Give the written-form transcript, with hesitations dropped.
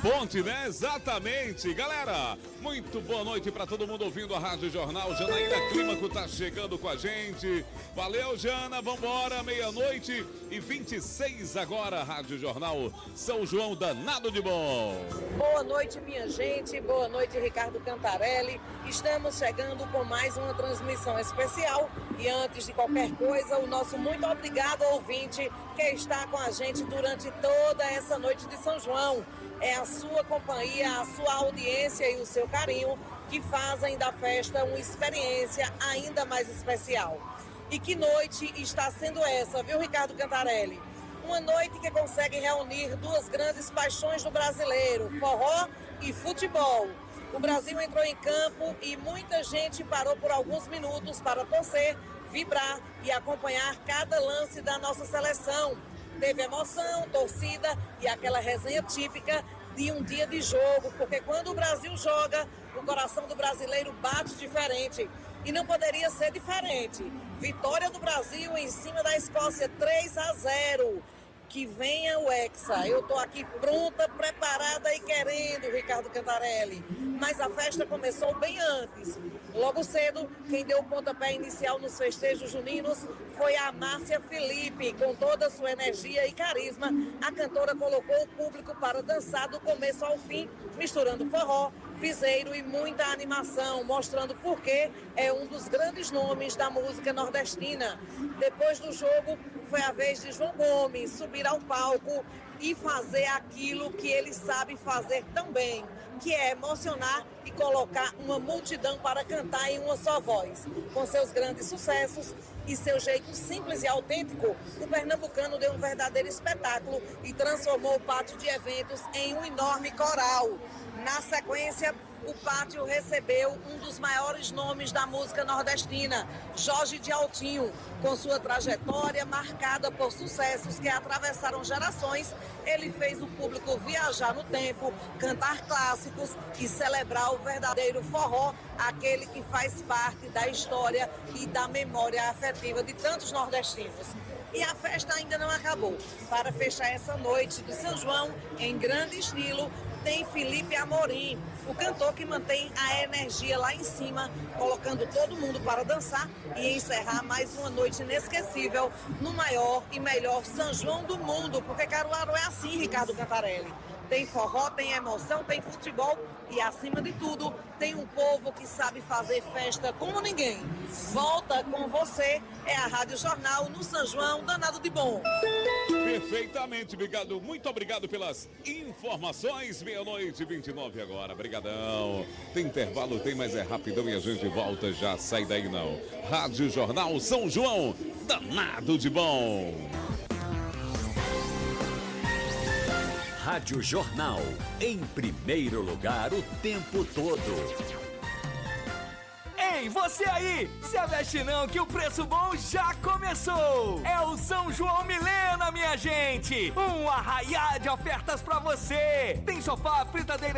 ponte, né? Exatamente. Galera, muito boa noite para todo mundo ouvindo a Rádio Jornal. Janaína Clímaco tá chegando com a gente. Valeu, Jana. Vambora, 12h26 agora. Rádio Jornal São João, danado de bom. Boa noite, minha gente. Boa noite, Ricardo Cantarelli. Estamos chegando com mais uma transmissão especial. E antes de qualquer coisa, o nosso muito obrigado ao ouvinte que está com a gente durante toda essa noite de São João. É a sua companhia, a sua audiência e o seu carinho que fazem da festa uma experiência ainda mais especial. E que noite está sendo essa, viu, Ricardo Cantarelli? Uma noite que consegue reunir duas grandes paixões do brasileiro, forró e futebol. O Brasil entrou em campo e muita gente parou por alguns minutos para torcer, vibrar e acompanhar cada lance da nossa seleção. Teve emoção, torcida e aquela resenha típica de um dia de jogo, porque quando o Brasil joga, o coração do brasileiro bate diferente. E não poderia ser diferente. Vitória do Brasil em cima da Escócia, 3-0. Que venha o Hexa. Eu estou aqui pronta, preparada e querendo, Ricardo Cantarelli. Mas a festa começou bem antes. Logo cedo, quem deu o pontapé inicial nos festejos juninos foi a Márcia Felipe. Com toda a sua energia e carisma, a cantora colocou o público para dançar do começo ao fim, misturando forró, piseiro e muita animação, mostrando por que é um dos grandes nomes da música nordestina. Depois do jogo, foi a vez de João Gomes subir ao palco e fazer aquilo que ele sabe fazer tão bem, que é emocionar e colocar uma multidão para cantar em uma só voz. Com seus grandes sucessos e seu jeito simples e autêntico, o pernambucano deu um verdadeiro espetáculo e transformou o pátio de eventos em um enorme coral. Na sequência, o pátio recebeu um dos maiores nomes da música nordestina, Jorge de Altinho. Com sua trajetória marcada por sucessos que atravessaram gerações, ele fez o público viajar no tempo, cantar clássicos e celebrar o verdadeiro forró, aquele que faz parte da história e da memória afetiva de tantos nordestinos. E a festa ainda não acabou. Para fechar essa noite de São João, em grande estilo, tem Felipe Amorim, o cantor que mantém a energia lá em cima, colocando todo mundo para dançar e encerrar mais uma noite inesquecível no maior e melhor São João do mundo, porque Caruaru é assim, Ricardo Cantarelli. Tem forró, tem emoção, tem futebol e, acima de tudo, tem um povo que sabe fazer festa como ninguém. Volta com você, é a Rádio Jornal no São João, danado de bom. Perfeitamente, obrigado, muito obrigado pelas informações. 12h29 agora, brigadão. Tem intervalo, tem, mas é rapidão e a gente volta já, sai daí não. Rádio Jornal São João, danado de bom. Rádio Jornal, em primeiro lugar o tempo todo. Ei, você aí, se aveste não que o preço bom já começou! É o São João Milena, minha gente! Um arraiá de ofertas pra você! Tem sofá, fritadeira